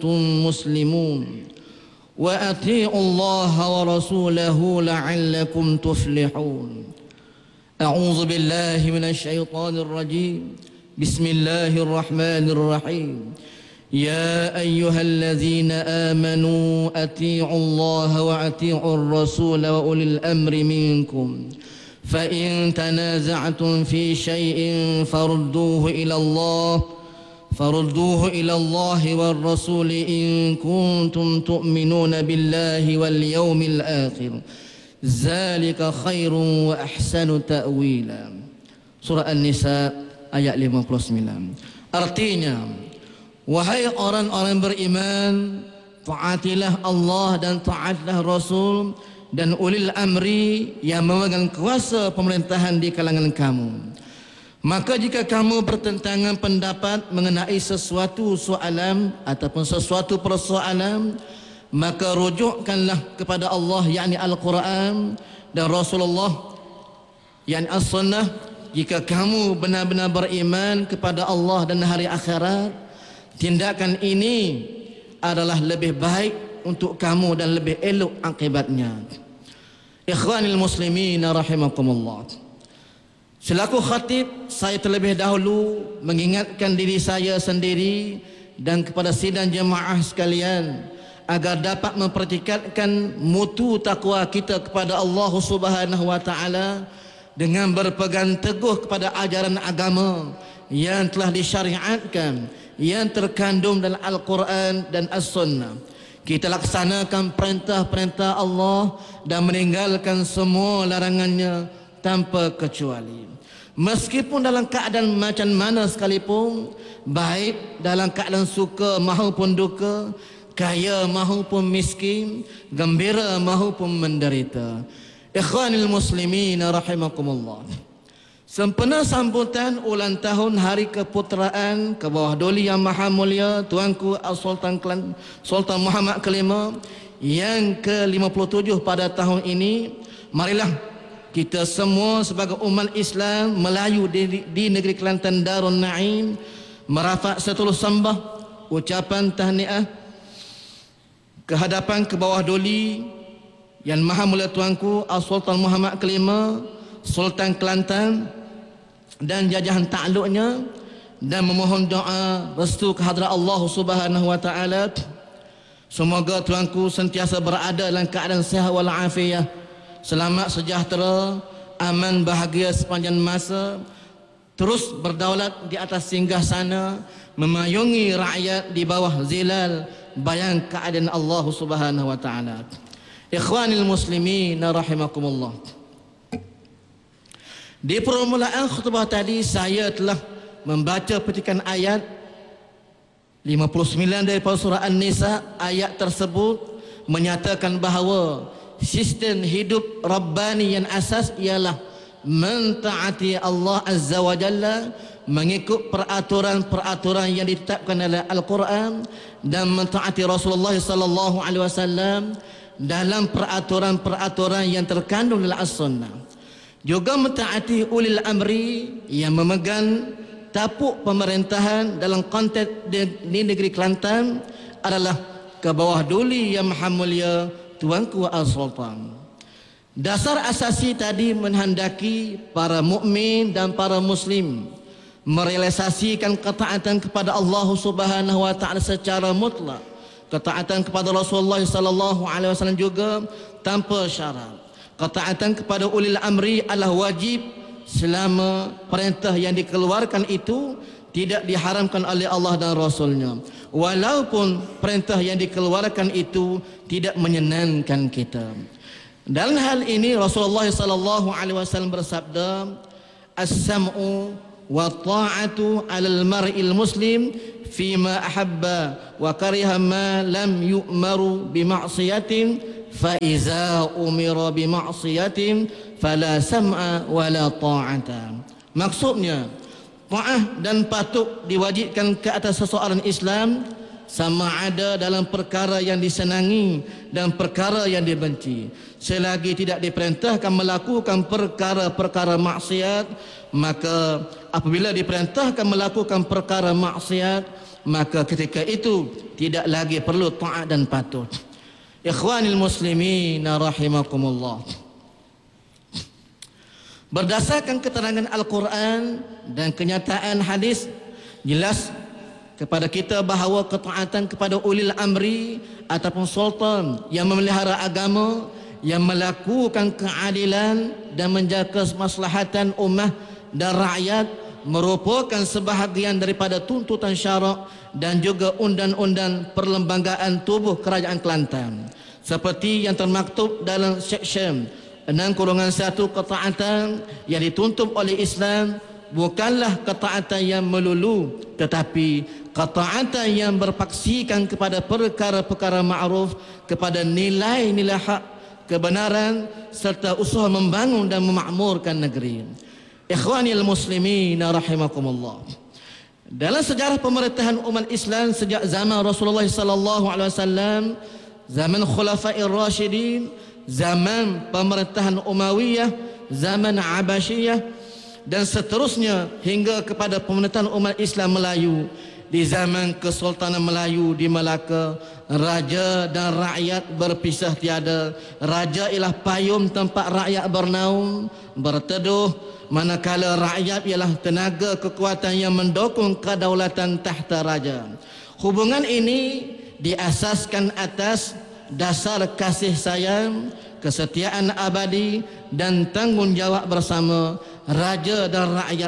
وأنتم مسلمون وأطيعوا الله ورسوله لعلكم تفلحون. أعوذ بالله من الشيطان الرجيم. بسم الله الرحمن الرحيم. يا أيها الذين آمنوا أطيعوا الله وأطيعوا الرسول وأولي الأمر منكم فإن تنازعتم في شيء فردوه إلى الله والرسول إن كنتم تؤمنون بالله واليوم الآخر ذلك خير وأحسن تأويلا. Surah An-Nisa ayat 59. Artinya, wahai orang-orang beriman, taatilah Allah dan taatlah Rasul dan ulil amri yang memegang kuasa pemerintahan di kalangan kamu. Maka jika kamu bertentangan pendapat mengenai sesuatu soalan ataupun sesuatu persoalan, maka rujukkanlah kepada Allah, yakni Al-Quran, dan Rasulullah, yakni As-Sunnah. Jika kamu benar-benar beriman kepada Allah dan hari akhirat, tindakan ini adalah lebih baik untuk kamu dan lebih elok akibatnya. Ikhwanil muslimin rahimakumullah. Selaku khatib, saya terlebih dahulu mengingatkan diri saya sendiri dan kepada sidang jemaah sekalian agar dapat mempertingkatkan mutu takwa kita kepada Allah Subhanahu wa taala dengan berpegang teguh kepada ajaran agama yang telah disyariatkan, yang terkandung dalam Al-Quran dan As-Sunnah. Kita laksanakan perintah-perintah Allah dan meninggalkan semua larangannya tanpa kecuali. Meskipun dalam keadaan macam mana sekalipun, baik dalam keadaan suka maupun duka, kaya maupun miskin, gembira maupun menderita. Ikhwanil muslimin rahimakumullah. Sempena sambutan ulang tahun Hari Keputeraan ke bawah Duli Yang Maha Mulia Tuanku Sultan Muhammad Kelima yang ke-57 pada tahun ini, marilah kita semua sebagai umat Islam Melayu di negeri Kelantan Darun Naim merafak setulus sembah ucapan tahniah kehadapan ke bawah Duli Yang Maha Mulia Tuanku Sultan Muhammad Kelima, Sultan Kelantan dan jajahan takluknya, dan memohon doa restu kehadrat Allah Subhanahu wa taala. Semoga tuanku sentiasa berada dalam keadaan sihat wal afiat, selamat sejahtera, aman bahagia sepanjang masa, terus berdaulat di atas singgahsana, memayungi rakyat di bawah zilal bayang keadaan Allah Subhanahu wa taala. Ikhwanil muslimin rahimakumullah. Di permulaan khutbah tadi saya telah membaca petikan ayat 59 daripada surah An-Nisa. Ayat tersebut menyatakan bahawa sistem hidup Rabbani yang asas ialah mentaati Allah Azza wa Jalla, mengikut peraturan-peraturan yang ditetapkan oleh Al-Quran, dan mentaati Rasulullah sallallahu alaihi wasallam dalam peraturan-peraturan yang terkandung dalam As-Sunnah. Juga mentaati ulil amri yang memegang tapuk pemerintahan dalam konteks di negeri Kelantan adalah ke bawah Duli Yang Maha Mulia Tuanku As-Sultan. Dasar asasi tadi menghendaki para mukmin dan para muslim merealisasikan ketaatan kepada Allah Subhanahu wa taala secara mutlak, ketaatan kepada Rasulullah sallallahu alaihi wasallam juga tanpa syarat. Ketaatan kepada ulil amri adalah wajib selama perintah yang dikeluarkan itu tidak diharamkan oleh Allah dan Rasulnya, walaupun perintah yang dikeluarkan itu tidak menyenangkan kita. Dalam hal ini Rasulullah sallallahu alaihi wasallam bersabda, as-sam'u wa ta'atu 'alal mar'il muslim fima ahabba wa kariha ma lam yu'maru bi ma'siyatin fa iza umira bi ma'siyatin fala sam'a wala ta'ata. Maksudnya, ta'ah dan patuh diwajibkan ke atas seseorang Islam sama ada dalam perkara yang disenangi dan perkara yang dibenci. Selagi tidak diperintahkan melakukan perkara-perkara maksiat, maka apabila diperintahkan melakukan perkara maksiat, maka ketika itu tidak lagi perlu taat dan patuh. Ikhwanil muslimin rahimakumullah. Berdasarkan keterangan Al-Quran dan kenyataan hadis, jelas kepada kita bahawa ketaatan kepada ulil amri ataupun sultan yang memelihara agama, yang melakukan keadilan dan menjaga kemaslahatan ummah dan rakyat merupakan sebahagian daripada tuntutan syarak dan juga undang-undang perlembagaan tubuh Kerajaan Kelantan, seperti yang termaktub dalam Seksyen 6/1. Ketaatan yang dituntut oleh Islam bukanlah ketaatan yang melulu, tetapi ketaatan yang berpaksikan kepada perkara-perkara ma'ruf, kepada nilai-nilai hak, kebenaran, serta usaha membangun dan memakmurkan negeri. Ikhwanil muslimin rahimakumullah. Dalam sejarah pemerintahan umat Islam sejak zaman Rasulullah sallallahu alaihi wasallam, zaman Khulafair Rasyidin, zaman pemerintahan Umayyah, zaman Abbasiyah, dan seterusnya hingga kepada pemerintahan umat Islam Melayu. Di zaman Kesultanan Melayu di Melaka, raja dan rakyat berpisah tiada. Raja ialah payung tempat rakyat bernaung, berteduh, manakala rakyat ialah tenaga kekuatan yang mendukung kedaulatan tahta raja. Hubungan ini diasaskan atas dasar kasih sayang, kesetiaan abadi dan tanggungjawab bersama. Raja dan rakyat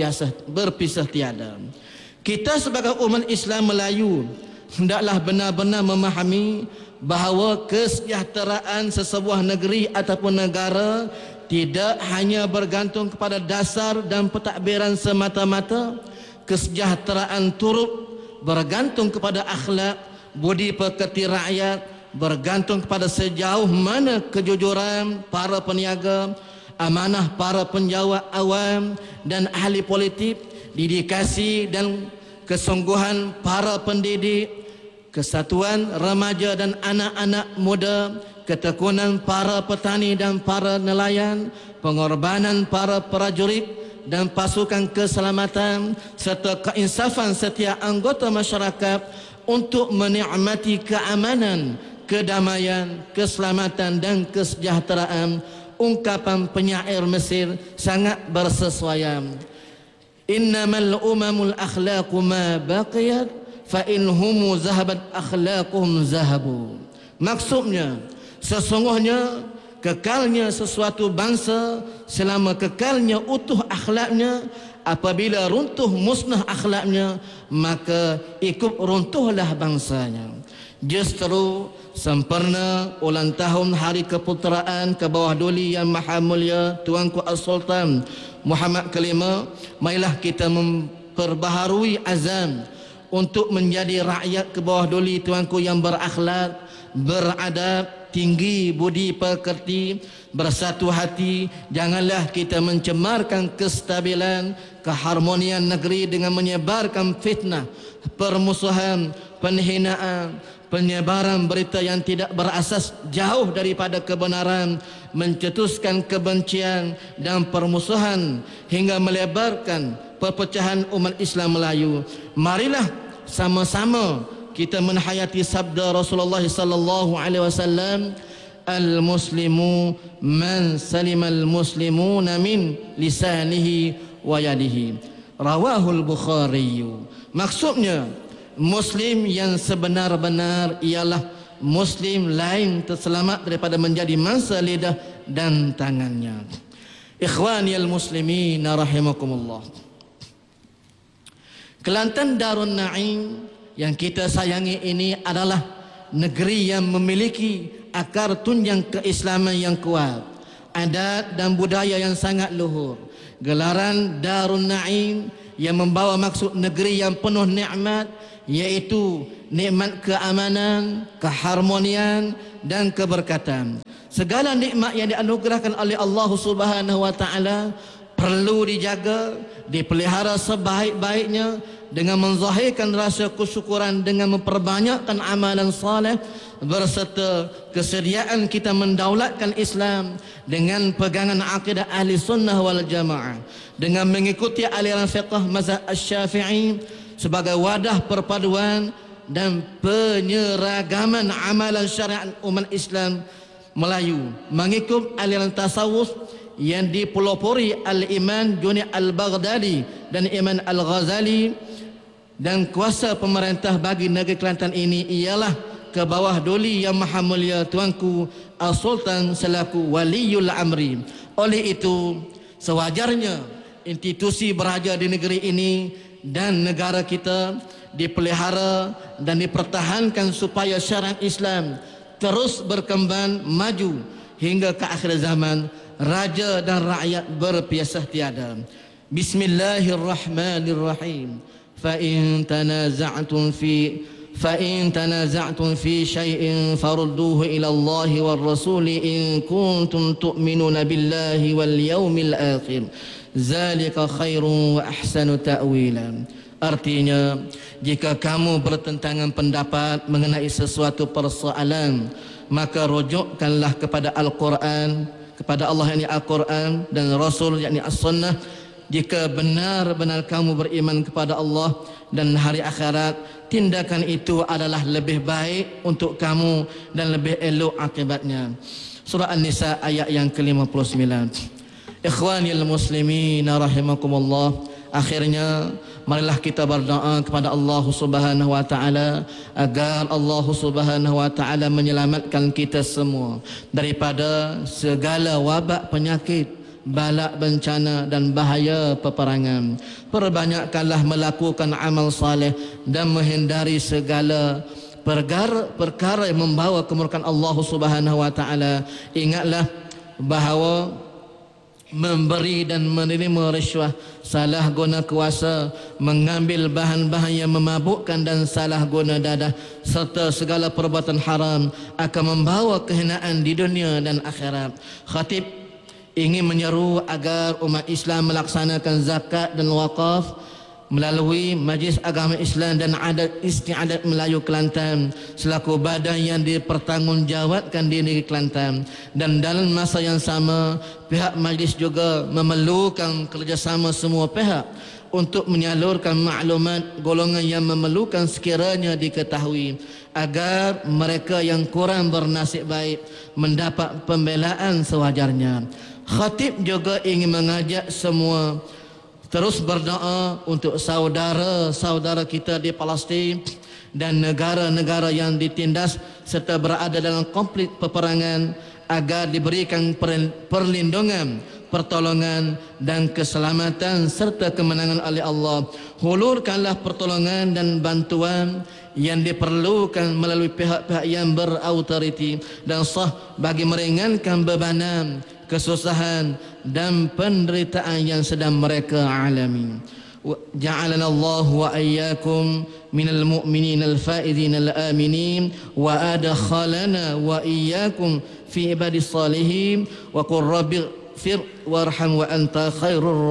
berpisah tiada. Kita sebagai umat Islam Melayu hendaklah benar-benar memahami bahawa kesejahteraan sesebuah negeri ataupun negara tidak hanya bergantung kepada dasar dan pentadbiran semata-mata. Kesejahteraan turut bergantung kepada akhlak, budi pekerti rakyat, bergantung kepada sejauh mana kejujuran para peniaga, amanah para penjawat awam dan ahli politik, dedikasi dan kesungguhan para pendidik, kesatuan remaja dan anak-anak muda, ketekunan para petani dan para nelayan, pengorbanan para prajurit dan pasukan keselamatan, serta keinsafan setiap anggota masyarakat untuk menikmati keamanan, kedamaian, keselamatan dan kesejahteraan. Ungkapan penyair Mesir sangat bersesuaian. Innamal umamul akhlaqu ma baqiyat fa inhum zahabat akhlaquhum zahabu. Maksudnya, sesungguhnya kekalnya sesuatu bangsa selama kekalnya utuh akhlaknya. Apabila runtuh musnah akhlaknya, maka ikut runtuhlah bangsanya. Justru sempurna ulang tahun Hari Keputeraan ke bawah duli Yang Maha Mulia Tuanku As-Sultan Muhammad kelima, marilah kita memperbaharui azam untuk menjadi rakyat ke bawah duli Tuanku yang berakhlak, beradab, tinggi budi pekerti, bersatu hati. Janganlah kita mencemarkan kestabilan, keharmonian negeri dengan menyebarkan fitnah, permusuhan, penghinaan, penyebaran berita yang tidak berasas jauh daripada kebenaran, mencetuskan kebencian dan permusuhan hingga melebarkan perpecahan umat Islam Melayu. Marilah sama-sama kita menhayati sabda Rasulullah sallallahu alaihi wasallam, al-muslimu man salimal muslimuna min lisanihi wa yadihi. Rawahul Bukhari. Maksudnya, Muslim yang sebenar-benar ialah Muslim lain terselamat daripada menjadi mangsa lidah dan tangannya. Ikhwaniyal muslimin rahimakumullah. Kelantan Darun Naim yang kita sayangi ini adalah negeri yang memiliki akar tunjang keislaman yang kuat, adat dan budaya yang sangat luhur. Gelaran Darun Naim yang membawa maksud negeri yang penuh nikmat, yaitu nikmat keamanan, keharmonian dan keberkatan. Segala nikmat yang dianugerahkan oleh Allah Subhanahu wa taala perlu dijaga, dipelihara sebaik-baiknya dengan menzahirkan rasa kesyukuran, dengan memperbanyakkan amalan saleh, berserta kesediaan kita mendaulatkan Islam dengan pegangan akidah ahli sunnah wal jamaah, dengan mengikuti aliran fiqh mazhab Asy-Syafi'i, sebagai wadah perpaduan dan penyeragaman amalan syariat umat Islam Melayu mengikut aliran tasawuf yang dipelopori Al-Imam Junaid Al-Baghdadi dan Imam Al-Ghazali. Dan kuasa pemerintah bagi negeri Kelantan ini ialah ke bawah duli Yang Maha Mulia Tuanku Al-Sultan selaku Waliul Amri. Oleh itu sewajarnya institusi berhaja di negeri ini dan negara kita dipelihara dan dipertahankan supaya syariat Islam terus berkembang maju hingga ke akhir zaman, raja dan rakyat berpiasah tiada. Bismillahirrahmanirrahim. فإن تنازعتم في شيء فردوه إلى الله والرسول إن كنتم تؤمنون بالله واليوم الآخر ذلك خير وأحسن تأويلا. Artinya, jika kamu bertentangan pendapat mengenai sesuatu persoalan, maka rujukkanlah kepada Al-Quran, kepada Allah yakni Al-Quran, dan Rasul yakni As-Sunnah. Jika benar-benar kamu beriman kepada Allah dan hari akhirat, tindakan itu adalah lebih baik untuk kamu dan lebih elok akibatnya. Surah An-Nisa ayat yang ke-59. Ikhwanil muslimin rahimakumullah. Akhirnya marilah kita berdoa kepada Allah Subhanahu wa taala agar Allah Subhanahu wa taala menyelamatkan kita semua daripada segala wabak penyakit, balak bencana dan bahaya peperangan. Perbanyakkanlah melakukan amal saleh dan menghindari segala perkara yang membawa kemurkaan Allah Subhanahu wa taala. Ingatlah bahawa memberi dan menerima rishwah, salah guna kuasa, mengambil bahan-bahan yang memabukkan dan salah guna dadah, serta segala perbuatan haram akan membawa kehinaan di dunia dan akhirat. Khatib ingin menyeru agar umat Islam melaksanakan zakat dan wakaf melalui Majlis Agama Islam dan Adat Istiadat Melayu Kelantan selaku badan yang dipertanggungjawabkan di negeri Kelantan. Dan dalam masa yang sama, pihak majlis juga memerlukan kerjasama semua pihak untuk menyalurkan maklumat golongan yang memerlukan sekiranya diketahui agar mereka yang kurang bernasib baik mendapat pembelaan sewajarnya. Khatib juga ingin mengajak semua terus berdoa untuk saudara-saudara kita di Palestin dan negara-negara yang ditindas serta berada dalam konflik peperangan agar diberikan perlindungan, pertolongan dan keselamatan serta kemenangan oleh Allah. Hulurkanlah pertolongan dan bantuan yang diperlukan melalui pihak-pihak yang berautoriti dan sah bagi meringankan bebanan, kesusahan dan penderitaan yang sedang mereka alami. Ja'alana Allah wa ayyakum minal mu'minin al-faizin al-aminin wa adkhalana wa iyyakum fi ibadis salihin wa qur rabbi ighfir warham wa anta khairur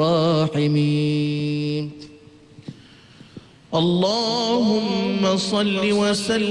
rahimin. Allahumma salli wa sallim